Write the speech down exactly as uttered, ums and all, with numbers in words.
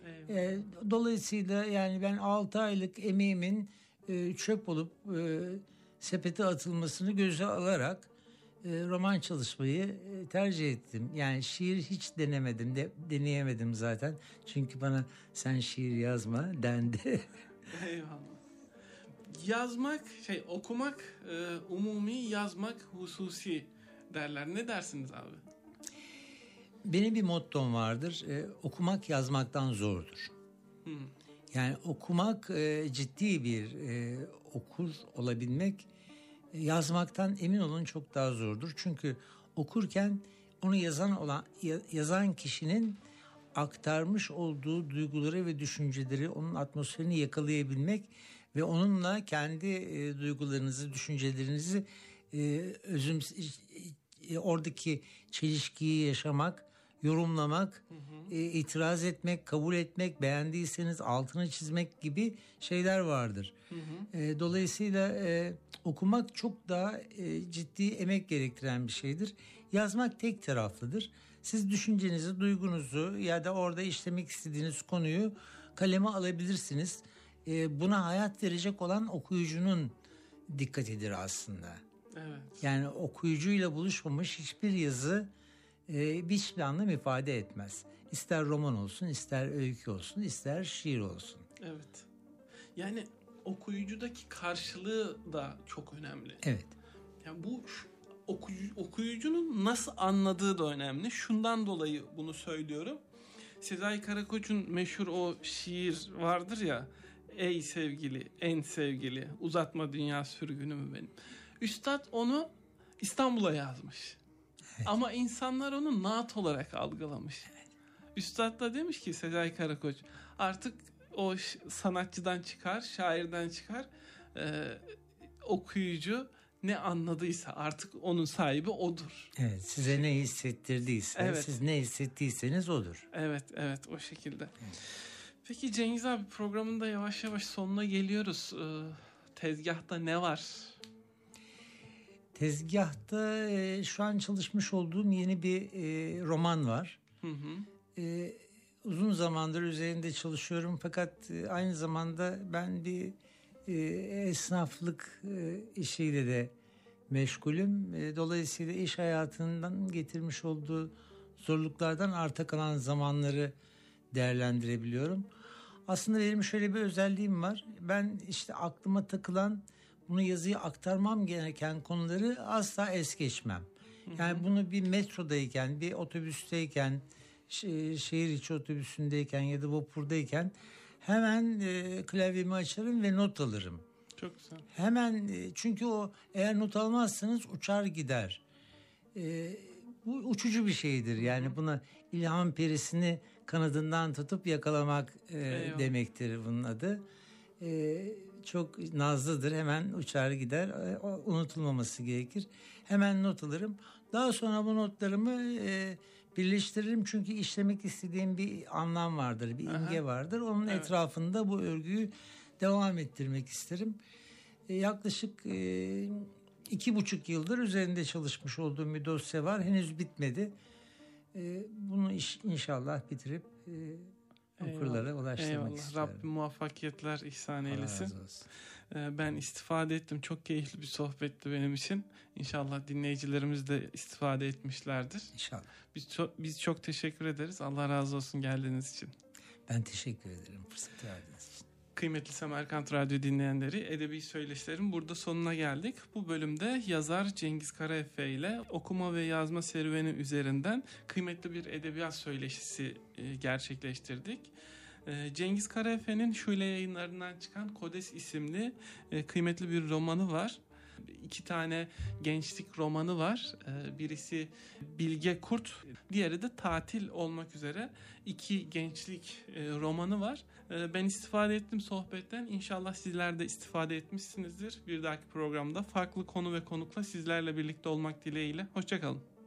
E, dolayısıyla yani ben altı aylık emeğimin e, çöp olup e, sepete atılmasını göze alarak e, roman çalışmayı e, tercih ettim. Yani şiir hiç denemedim, de, deneyemedim zaten. Çünkü bana sen şiir yazma dendi. Eyvallah. Yazmak, şey okumak e, umumi, yazmak hususi derler. Ne dersiniz abi? Benim bir mottom vardır. E, okumak yazmaktan zordur. Hmm. Yani okumak e, ciddi bir e, okur olabilmek e, yazmaktan emin olun çok daha zordur. Çünkü okurken onu yazan olan yazan kişinin aktarmış olduğu duyguları ve düşünceleri, onun atmosferini yakalayabilmek ve onunla kendi e, duygularınızı, düşüncelerinizi e, özüm e, oradaki çelişkiyi yaşamak, yorumlamak, hı hı. E, itiraz etmek, kabul etmek, beğendiyseniz altını çizmek gibi şeyler vardır. Hı hı. E, dolayısıyla e, okumak çok daha e, ciddi emek gerektiren bir şeydir. Yazmak tek taraflıdır. Siz düşüncenizi, duygunuzu ya da orada işlemek istediğiniz konuyu kaleme alabilirsiniz. E, buna hayat verecek olan okuyucunun dikkatidir aslında. Evet. Yani okuyucuyla buluşmamış hiçbir yazı e, hiçbir anlam ifade etmez. İster roman olsun, ister öykü olsun, ister şiir olsun. Evet. Yani okuyucudaki karşılığı da çok önemli. Evet. Yani bu okuyucu, okuyucunun nasıl anladığı da önemli. Şundan dolayı bunu söylüyorum. Sezai Karakoç'un meşhur o şiir vardır ya. Ey sevgili, en sevgili, uzatma dünya sürgünü mü benim? Üstad onu İstanbul'a yazmış. Evet. Ama insanlar onu naat olarak algılamış. Evet. Üstad da demiş ki Sezai Karakoç, artık o sanatçıdan çıkar, şairden çıkar, e, okuyucu ne anladıysa artık onun sahibi odur. Evet, size ne hissettirdiyse, evet. Siz ne hissettiyseniz odur. Evet, evet, o şekilde. Evet. Peki Cengiz abi, programın da yavaş yavaş sonuna geliyoruz. Ee, tezgahta ne var? Tezgahta e, şu an çalışmış olduğum yeni bir e, roman var. Hı hı. E, uzun zamandır üzerinde çalışıyorum fakat e, aynı zamanda ben bir e, esnaflık e, işiyle de meşgulüm. E, dolayısıyla iş hayatından getirmiş olduğu zorluklardan arta kalan zamanları değerlendirebiliyorum. Aslında benim şöyle bir özelliğim var. Ben işte aklıma takılan, bunu yazıya aktarmam gereken konuları asla es geçmem. Yani hı hı. Bunu bir metrodayken, bir otobüsteyken, şehir içi otobüsündeyken ya da vapurdayken hemen e, klavyemi açarım ve not alırım. Çok güzel. Hemen e, çünkü o eğer not almazsanız uçar gider. E, bu uçucu bir şeydir. Yani hı hı. Buna ilham perisini kanadından tutup yakalamak e, demektir bunun adı. E, çok nazlıdır. Hemen uçar gider. E, unutulmaması gerekir. Hemen not alırım. Daha sonra bu notlarımı e, birleştiririm. Çünkü işlemek istediğim bir anlam vardır. Bir imge Aha. vardır. Onun evet. etrafında bu örgüyü devam ettirmek isterim. E, yaklaşık e, iki buçuk yıldır üzerinde çalışmış olduğum bir dosya var. Henüz bitmedi. E, bunu iş, inşallah bitirip e, okurlara ulaştırmak Eyvallah. istiyorum. Rabbim muvaffakiyetler ihsan eylesin. E, ben istifade ettim. Çok keyifli bir sohbetti benim için. İnşallah dinleyicilerimiz de istifade etmişlerdir. İnşallah. Biz çok, biz çok teşekkür ederiz. Allah razı olsun geldiğiniz için. Ben teşekkür ederim fırsat verdiğiniz için. Kıymetli Semerkant Radyo dinleyenleri, Edebi Söyleşilerin burada sonuna geldik. Bu bölümde yazar Cengiz Karaefe ile okuma ve yazma serüveni üzerinden kıymetli bir edebiyat söyleşisi gerçekleştirdik. Cengiz Karaefe'nin Şule Yayınları'ndan çıkan Kodes isimli kıymetli bir romanı var. İki tane gençlik romanı var. Birisi Bilge Kurt, diğeri de Tatil olmak üzere iki gençlik romanı var. Ben istifade ettim sohbetten. İnşallah sizler de istifade etmişsinizdir. Bir dahaki programda farklı konu ve konukla sizlerle birlikte olmak dileğiyle. Hoşça kalın.